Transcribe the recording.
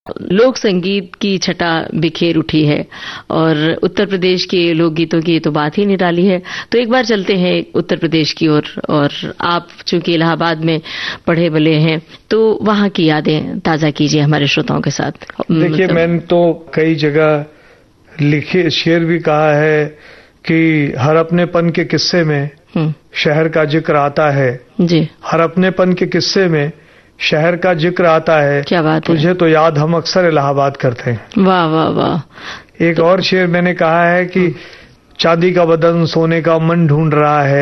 लोक संगीत की छटा बिखेर उठी है और उत्तर प्रदेश के लोकगीतों की तो बात ही निराली है। तो एक बार चलते हैं उत्तर प्रदेश की ओर और आप चूंकि इलाहाबाद में पढ़े बले हैं तो वहाँ की यादें ताजा कीजिए हमारे श्रोताओं के साथ। देखिए, मैंने तो कई जगह लिखे शेर भी कहा है कि हर अपनेपन के किस्से में शहर का जिक्र आता है जी। हर अपनेपन के किस्से में शहर का जिक्र आता है। क्या बात है। तुझे तो याद हम अक्सर इलाहाबाद करते हैं। वाह वाह वाह। एक और शेर मैंने कहा है कि चांदी का बदन सोने का मन ढूंढ रहा है।